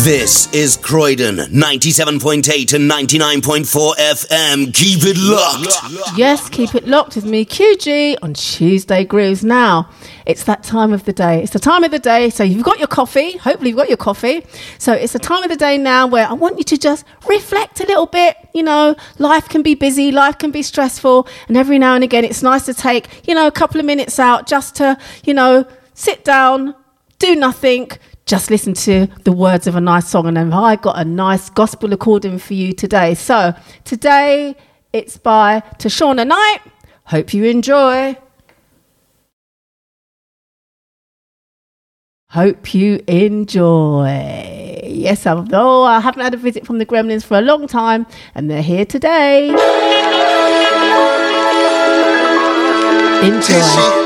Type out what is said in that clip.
This is Croydon, 97.8 and 99.4 FM. Keep it locked. Yes, keep it locked with me, QG, on Tuesday Grooves. Now, it's that time of the day. It's the time of the day. So you've got your coffee. Hopefully you've got your coffee. So it's the time of the day now where I want you to just reflect a little bit. You know, life can be busy. Life can be stressful. And every now and again, it's nice to take, a couple of minutes out just to, sit down, do nothing, just listen to the words of a nice song. And then I got a nice gospel recording for you today. So today it's by Tashana Knight. Hope you enjoy. Hope you enjoy. Yes, I haven't had a visit from the Gremlins for a long time, and they're here today. Enjoy.